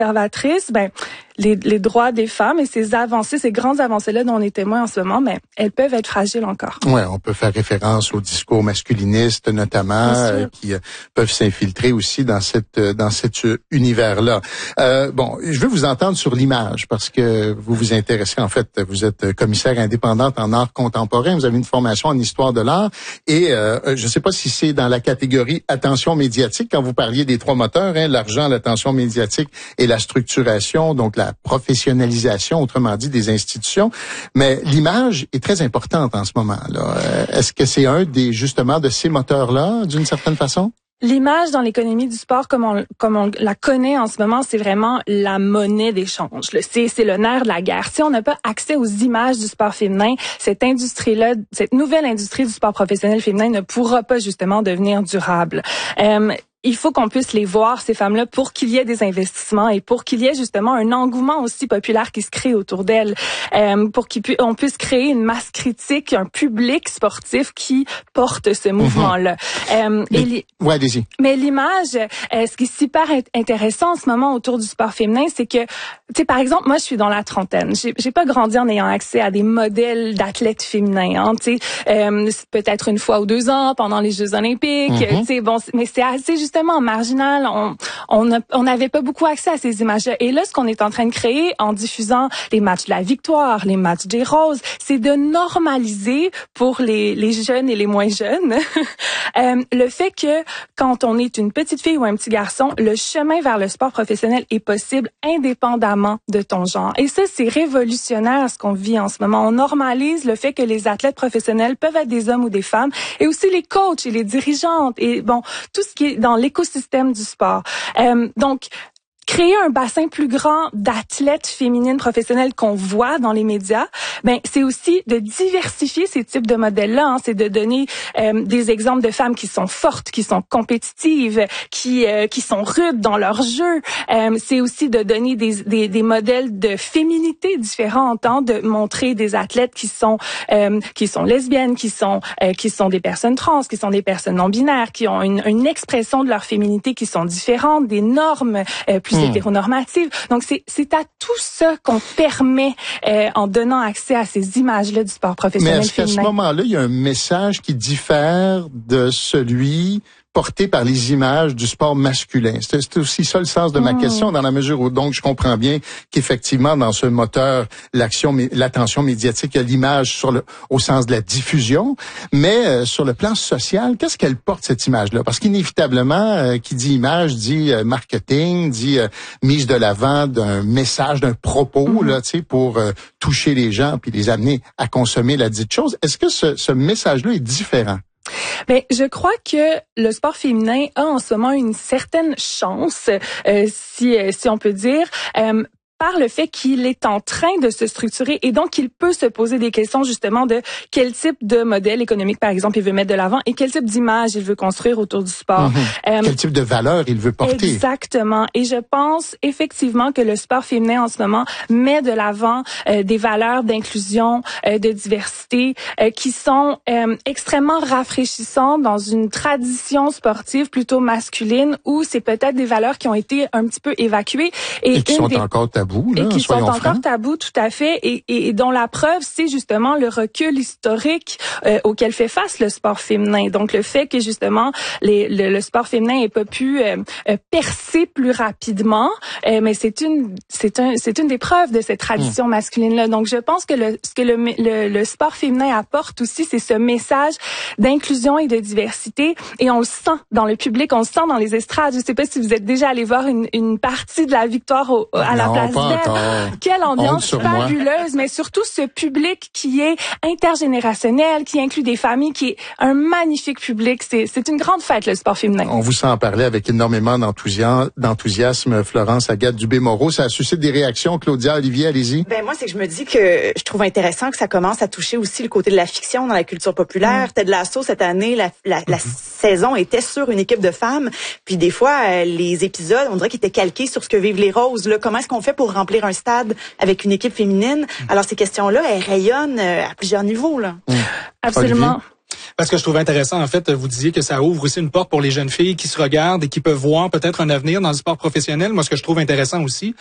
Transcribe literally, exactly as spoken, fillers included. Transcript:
conservatrice, ben les, les droits des femmes et ces avancées, ces grandes avancées-là dont on est témoin en ce moment, ben elles peuvent être fragiles encore. Ouais, on peut faire référence aux discours masculinistes notamment euh, qui euh, peuvent s'infiltrer aussi dans cette euh, dans cet univers-là. Euh, bon, je veux vous entendre sur l'image parce que vous vous intéressez, en fait, vous êtes commissaire indépendante en art contemporain, vous avez une formation en histoire de l'art et euh, je ne sais pas si c'est dans la catégorie attention médiatique quand vous parliez des trois moteurs, hein, l'argent, l'attention médiatique et la structuration, donc la professionnalisation, autrement dit, des institutions. Mais l'image est très importante en ce moment-là. Est-ce que c'est un des, justement, de ces moteurs-là, d'une certaine façon? L'image dans l'économie du sport, comme on, comme on la connaît en ce moment, c'est vraiment la monnaie d'échange. C'est, c'est le nerf de la guerre. Si on n'a pas accès aux images du sport féminin, cette industrie-là, cette nouvelle industrie du sport professionnel féminin ne pourra pas justement devenir durable. Euh, Il faut qu'on puisse les voir, ces femmes-là, pour qu'il y ait des investissements et pour qu'il y ait justement un engouement aussi populaire qui se crée autour d'elles, euh, pour qu'on puisse créer une masse critique, un public sportif qui porte ce mouvement-là. Mm-hmm. Euh, mais, et li- ouais, allez-y. Mais l'image, euh, ce qui est super intéressant en ce moment autour du sport féminin, c'est que, tu sais, par exemple, moi, je suis dans la trentaine. J'ai, j'ai pas grandi en ayant accès à des modèles d'athlètes féminins, hein, tu sais, euh, peut-être une fois ou deux ans pendant les Jeux olympiques, mm-hmm. tu sais, bon, mais c'est assez juste justement marginal, on on on n'avait pas beaucoup accès à ces images-là. Et là, ce qu'on est en train de créer en diffusant les matchs de la victoire, les matchs des roses, c'est de normaliser pour les les jeunes et les moins jeunes euh, le fait que quand on est une petite fille ou un petit garçon, le chemin vers le sport professionnel est possible indépendamment de ton genre. Et ça, c'est révolutionnaire ce qu'on vit en ce moment. On normalise le fait que les athlètes professionnels peuvent être des hommes ou des femmes, et aussi les coachs et les dirigeantes et bon tout ce qui est dans l'écosystème du sport. Euh, donc, créer un bassin plus grand d'athlètes féminines professionnelles qu'on voit dans les médias, ben c'est aussi de diversifier ces types de modèles-là. Hein. C'est de donner euh, des exemples de femmes qui sont fortes, qui sont compétitives, qui euh, qui sont rudes dans leur jeu. Euh, c'est aussi de donner des, des des modèles de féminité différentes, hein, de montrer des athlètes qui sont euh, qui sont lesbiennes, qui sont euh, qui sont des personnes trans, qui sont des personnes non binaires, qui ont une, une expression de leur féminité qui sont différentes, des normes euh, plus Mmh. hétéronormative. Donc, c'est, c'est à tout ça qu'on permet euh, en donnant accès à ces images-là du sport professionnel féminin. Mais est-ce qu'à ce moment-là, il y a un message qui diffère de celui porté par les images du sport masculin? C'est, c'est aussi ça le sens de ma mmh. question, dans la mesure où donc je comprends bien qu'effectivement dans ce moteur, l'action, l'attention médiatique, il y a l'image sur le, au sens de la diffusion, mais euh, sur le plan social, qu'est-ce qu'elle porte cette image-là? Parce qu'inévitablement, euh, qui dit image dit euh, marketing, dit euh, mise de l'avant d'un message, d'un propos mmh. là, tu sais, pour euh, toucher les gens puis les amener à consommer la dite chose. Est-ce que ce, ce message-là est différent? Ben, je crois que le sport féminin a en ce moment une certaine chance, euh, si si on peut dire. Euh, par le fait qu'il est en train de se structurer et donc il peut se poser des questions justement de quel type de modèle économique, par exemple, il veut mettre de l'avant et quel type d'image il veut construire autour du sport. Mmh. Euh, quel type de valeur il veut porter. Exactement. Et je pense effectivement que le sport féminin en ce moment met de l'avant euh, des valeurs d'inclusion, euh, de diversité euh, qui sont euh, extrêmement rafraîchissantes dans une tradition sportive plutôt masculine où c'est peut-être des valeurs qui ont été un petit peu évacuées. Et, et qui sont des... encore tabous. Là, et qui sont encore francs. tabous, tout à fait, et, et, et dont la preuve, c'est justement le recul historique euh, auquel fait face le sport féminin. Donc, le fait que, justement, les, le, le sport féminin n'ait pas pu euh, euh, percer plus rapidement, euh, mais c'est une c'est un, c'est une des preuves de cette tradition mmh. masculine-là. Donc, je pense que le, ce que le, le, le sport féminin apporte aussi, c'est ce message d'inclusion et de diversité, et on le sent dans le public, on le sent dans les estrades. Je ne sais pas si vous êtes déjà allé voir une, une partie de la victoire au, à la non, place Quelle ambiance fabuleuse, mais surtout ce public qui est intergénérationnel, qui inclut des familles, qui est un magnifique public. C'est, c'est une grande fête, le sport féminin. On vous sent en parler avec énormément d'enthousiasme, d'enthousiasme, Florence Agathe Dubé-Moreau. Ça suscite des réactions. Claudia, Olivier, allez-y. Ben moi, c'est que je me dis que je trouve intéressant que ça commence à toucher aussi le côté de la fiction dans la culture populaire. Mm. Ted Lasso, cette année, la, la, la mm-hmm. saison était sur une équipe de femmes. Puis des fois, euh, les épisodes, on dirait qu'ils étaient calqués sur ce que vivent les roses. Là. Comment est-ce qu'on fait pour remplir un stade avec une équipe féminine? Alors, ces questions-là, elles rayonnent à plusieurs niveaux, là. Mmh. Absolument. Parce que je trouve intéressant, en fait, vous disiez que ça ouvre aussi une porte pour les jeunes filles qui se regardent et qui peuvent voir peut-être un avenir dans le sport professionnel. Moi, ce que je trouve intéressant aussi,